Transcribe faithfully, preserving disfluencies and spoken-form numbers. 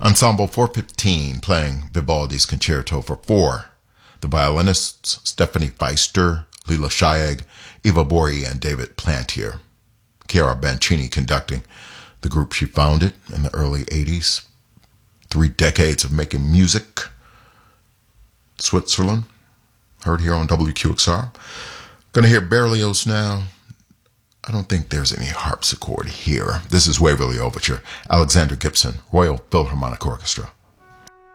Ensemble four fifteen playing Vivaldi's Concerto for Four. The violinists Stephanie Feister, Lila Shayeg, Eva Bori, and David Plantier. Chiara Bancini conducting. The group she founded in the early eighties. Three decades of making music. Switzerland. Heard here on W Q X R. Gonna hear Berlioz now. I don't think there's any harpsichord here. This is Waverly Overture. Alexander Gibson, Royal Philharmonic Orchestra.